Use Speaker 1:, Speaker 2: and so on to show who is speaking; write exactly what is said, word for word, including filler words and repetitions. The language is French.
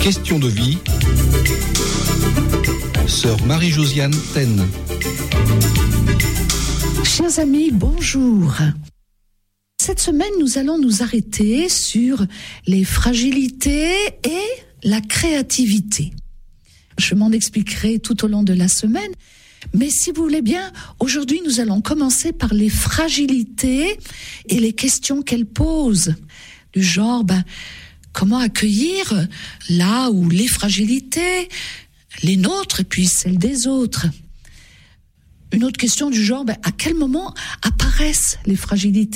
Speaker 1: Question de vie. Sœur Marie-Josiane Taine.
Speaker 2: Chers amis, bonjour. Cette semaine, nous allons nous arrêter sur les fragilités et la créativité. Je m'en expliquerai tout au long de la semaine, mais si vous voulez bien, aujourd'hui, nous allons commencer par les fragilités et les questions qu'elles posent. Du genre, ben, comment accueillir là où les fragilités, les nôtres et puis celles des autres. Une autre question du genre, ben, à quel moment apparaissent les fragilités ?